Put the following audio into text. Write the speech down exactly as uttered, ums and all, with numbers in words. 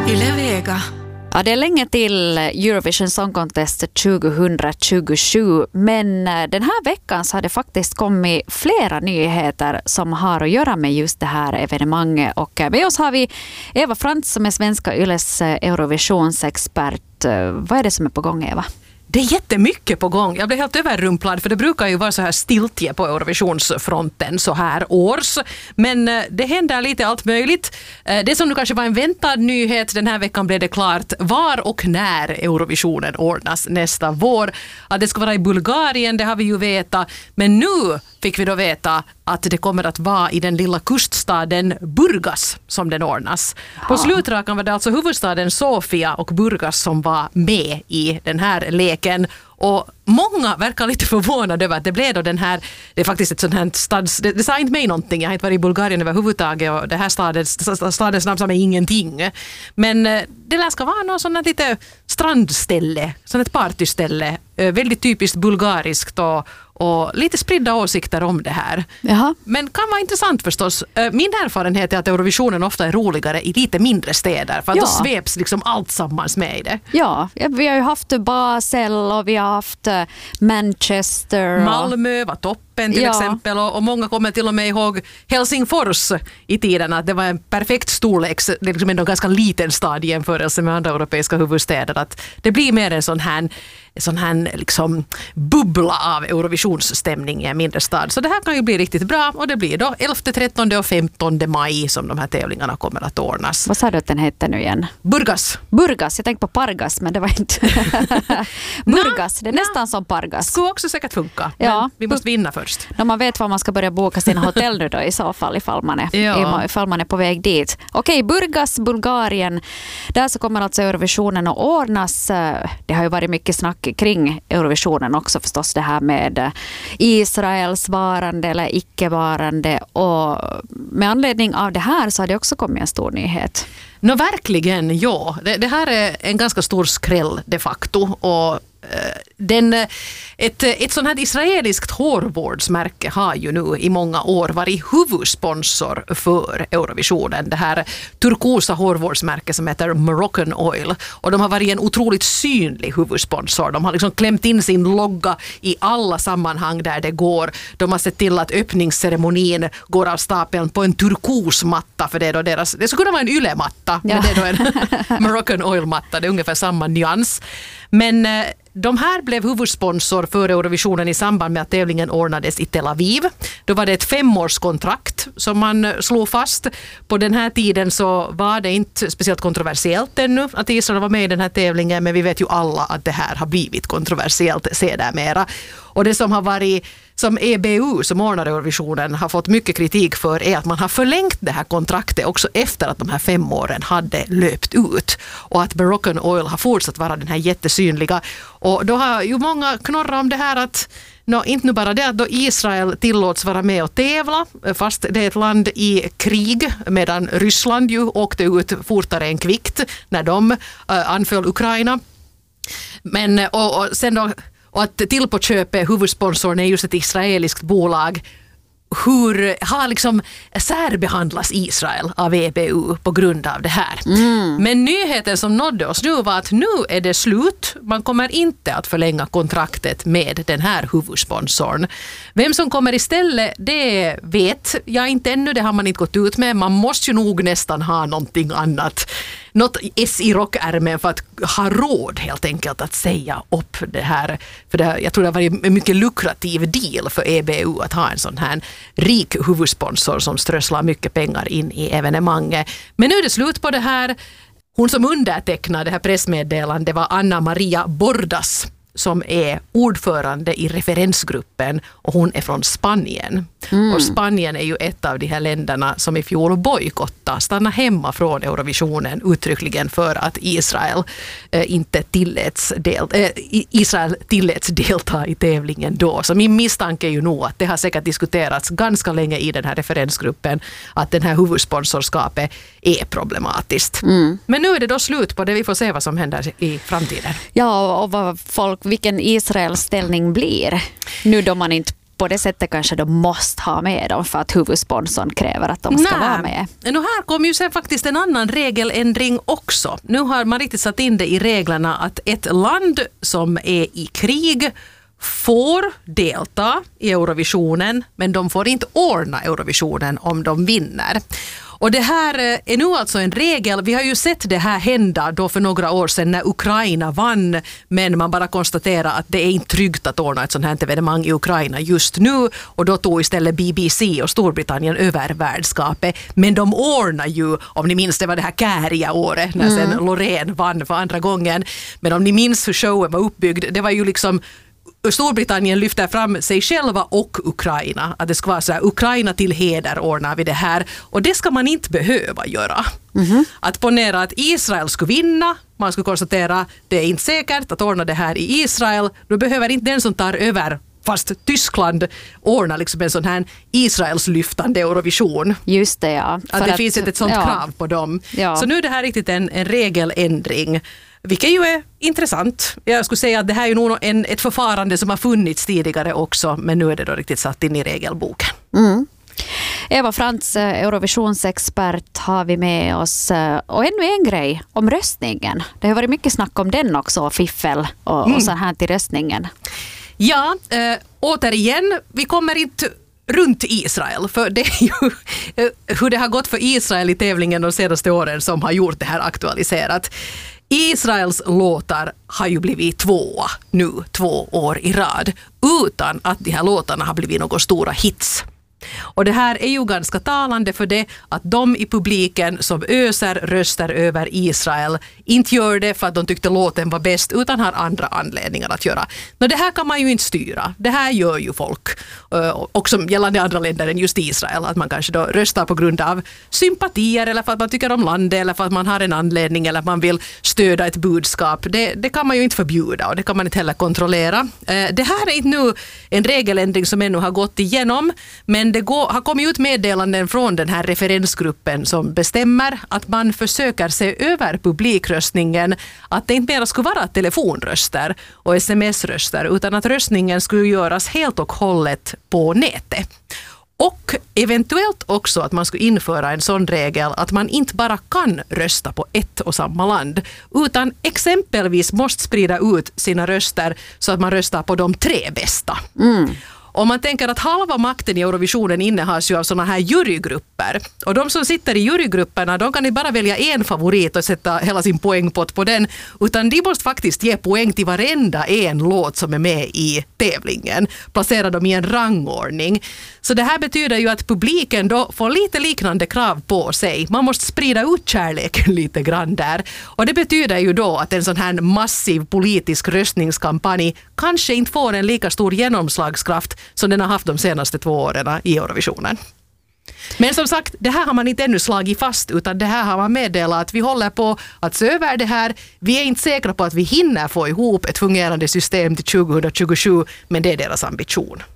Yle Vega. Ja, det är länge till Eurovision Song Contest tjugohundratjugosju, men den här veckan så har det faktiskt kommit flera nyheter som har att göra med just det här evenemanget. Och med oss har vi Eva Frantz som är Svenska Yles Eurovisionsexpert. Vad är det som är på gång, Eva? Det är jättemycket på gång. Jag blev helt överrumplad för det brukar ju vara så här stiltje på Eurovisionsfronten så här års. Men det händer lite allt möjligt. Det som nu kanske var en väntad nyhet, den här veckan blev det klart var och när Eurovisionen ordnas nästa vår. Att det ska vara i Bulgarien, det har vi ju vetat. Men nu fick vi då veta att det kommer att vara i den lilla kuststaden Burgas som den ordnas. Ja. På slutrakan var det alltså huvudstaden Sofia och Burgas som var med i den här leken. Och många verkar lite förvånade över att det blev då den här, det är faktiskt ett sånt här stads, det, det sa inte mig någonting, jag har inte varit i Bulgarien överhuvudtaget och det här stadens, stadens namn sa mig ingenting. Men det lär ska vara någon sån här lite strandställe, sån ett partyställe, väldigt typiskt bulgariskt och och lite spridda åsikter om det här. Jaha. Men kan vara intressant förstås. Min erfarenhet är att Eurovisionen ofta är roligare i lite mindre städer för att ja. då sveps liksom allt sammans med i det. Ja, vi har ju haft Basel och vi har haft Manchester. Och Malmö var toppen till ja. exempel och, och många kommer till och med ihåg Helsingfors i tiden att det var en perfekt storleks, det är liksom ändå en ganska liten stad i jämförelse med andra europeiska huvudstäder. Att det blir mer en sån här en sån här liksom bubbla av Eurovisionsstämning i en mindre stad. Så det här kan ju bli riktigt bra och det blir då elfte, trettonde och femtonde maj som de här tävlingarna kommer att ordnas. Vad sa du att den heter nu igen? Burgas. Burgas, jag tänkte på Pargas men det var inte. Burgas, det är nästan ja. som Pargas. Skulle också säkert funka, ja. men vi måste vinna först. När man vet var man ska börja boka sina hotell nu då i så fall ifall man är, ja. ifall man är på väg dit. Okej, Burgas, Bulgarien. Där så kommer alltså Eurovisionen att ordnas. Det har ju varit mycket snack kring Eurovisionen också förstås, det här med Israels varande eller icke-varande, och med anledning av det här så har det också kommit en stor nyhet. Nå, verkligen, ja. Det, det här är en ganska stor skräll de facto och Den, ett, ett sånt här israeliskt hårvårdsmärke har ju nu i många år varit huvudsponsor för Eurovisionen. Det här turkosa hårvårdsmärket som heter Moroccan Oil. Och de har varit en otroligt synlig huvudsponsor. De har liksom klämt in sin logga i alla sammanhang där det går. De har sett till att öppningsceremonin går av stapeln på en turkosmatta. För det, är då deras, det skulle kunna vara en ylematta, ja. Men det är då en Moroccan Oil-matta. Det är ungefär samma nyans. Men de här blev huvudsponsor för Eurovisionen i samband med att tävlingen ordnades i Tel Aviv. Då var det ett femårskontrakt som man slog fast. På den här tiden så var det inte speciellt kontroversiellt ännu att Israel var med i den här tävlingen, men vi vet ju alla att det här har blivit kontroversiellt sedermera. Och det som har varit, som E B U som ordnar Eurovisionen har fått mycket kritik för, är att man har förlängt det här kontraktet också efter att de här fem åren hade löpt ut. Och att Moroccan Oil har fortsatt vara den här jättesynliga. Och då har ju många knorrat om det här att no, inte nu bara det att då Israel tillåts vara med och tävla, fast det är ett land i krig, medan Ryssland ju åkte ut fortare än kvickt när de uh, anföll Ukraina. Men och, och sen då och att till på köpet huvudsponsorn är just ett israeliskt bolag. Hur har liksom särbehandlas Israel av E B U på grund av det här. Mm. Men nyheten som nådde oss nu var att nu är det slut. Man kommer inte att förlänga kontraktet med den här huvudsponsorn. Vem som kommer istället, det vet jag inte ännu. Det har man inte gått ut med. Man måste ju nog nästan ha någonting annat. Något S i rockärmen för att ha råd helt enkelt att säga upp det här. För det här, jag tror det har varit en mycket lukrativ deal för E B U att ha en sån här rik huvudsponsor som strösslar mycket pengar in i evenemanget. Men nu är det slut på det här. Hon som undertecknade det här pressmeddelandet var Anna Maria Bordas som är ordförande i referensgruppen, och hon är från Spanien. Mm. Och Spanien är ju ett av de här länderna som i fjol bojkottade, stanna hemma från Eurovisionen uttryckligen för att Israel eh, inte tilläts del, eh, Israel tilläts delta i tävlingen då. Så min misstanke är ju nog att det har säkert diskuterats ganska länge i den här referensgruppen att den här huvudsponsorskapet är problematiskt. Mm. Men nu är det då slut på det, vi får se vad som händer i framtiden. Ja, och vad folk, vilken Israels ställning blir nu då man inte på det sättet kanske de måste ha med dem för att huvudsponsorn kräver att de ska Nej. vara med. Nu här kommer ju sen faktiskt en annan regeländring också. Nu har man riktigt satt in det i reglerna att ett land som är i krig får delta i Eurovisionen, men de får inte ordna Eurovisionen om de vinner. Och det här är nu alltså en regel. Vi har ju sett det här hända då för några år sedan när Ukraina vann, men man bara konstaterar att det är inte tryggt att ordna ett sånt här evenemang i Ukraina just nu, och då tog istället B B C och Storbritannien över värdskapet. Men de ordnar ju, om ni minns det var det här käriga året när sen mm. Loreen vann för andra gången, men om ni minns hur showen var uppbyggd, det var ju liksom Storbritannien lyfter fram sig själva och Ukraina. Att det ska vara så här, Ukraina till heder ordnar vi det här. Och det ska man inte behöva göra. Mm-hmm. Att ponera att Israel skulle vinna, man skulle konstatera det är inte säkert att ordna det här i Israel. Då behöver inte den som tar över, fast Tyskland ordnar liksom en sån här Israels lyftande Eurovision. Just det, ja. Att För det att, finns ett sånt ja. krav på dem. Ja. Så nu är det här riktigt en, en regeländring. Vilket ju är intressant. Jag skulle säga att det här är ju nog en, ett förfarande som har funnits tidigare också, men nu är det då riktigt satt in i regelboken. Mm. Eva Frantz, Eurovisionsexpert, har vi med oss. Och ännu en grej om röstningen. Det har varit mycket snack om den också, fiffel och, mm. och så här till röstningen. Ja, äh, återigen, vi kommer inte runt Israel, för det är ju hur det har gått för Israel i tävlingen de senaste åren som har gjort det här aktualiserat. Israels låtar har ju blivit tvåa nu två år i rad utan att de här låtarna har blivit några stora hits. Och det här är ju ganska talande för det att de i publiken som öser röster över Israel inte gör det för att de tyckte låten var bäst utan har andra anledningar att göra. Men det här kan man ju inte styra. Det här gör ju folk. Också gällande andra länder än just Israel. Att man kanske då röstar på grund av sympatier eller för att man tycker om landet eller för att man har en anledning eller att man vill stödja ett budskap. Det, det kan man ju inte förbjuda och det kan man inte heller kontrollera. Det här är inte nu en regeländring som ännu har gått igenom, men det går, har kommit ut meddelanden från den här referensgruppen som bestämmer att man försöker se över publikröstningen, att det inte mer skulle vara telefonröster och sms-röster utan att röstningen skulle göras helt och hållet på nätet. Och eventuellt också att man skulle införa en sån regel att man inte bara kan rösta på ett och samma land utan exempelvis måste sprida ut sina röster så att man röstar på de tre bästa. Mm. Om man tänker att halva makten i Eurovisionen innehas ju av såna här jurygrupper. Och de som sitter i jurygrupperna, de kan inte bara välja en favorit och sätta hela sin poängpott på den, utan de måste faktiskt ge poäng till varenda en låt som är med i tävlingen. Placera dem i en rangordning. Så det här betyder ju att publiken då får lite liknande krav på sig. Man måste sprida ut kärleken lite grann där. Och det betyder ju då att en sån här massiv politisk röstningskampanj kanske inte får en lika stor genomslagskraft som den har haft de senaste två åren i Eurovisionen. Men som sagt, det här har man inte ännu slagit fast utan det här har man meddelat att vi håller på att se över det här. Vi är inte säkra på att vi hinner få ihop ett fungerande system till tjugo tjugosju, men det är deras ambition.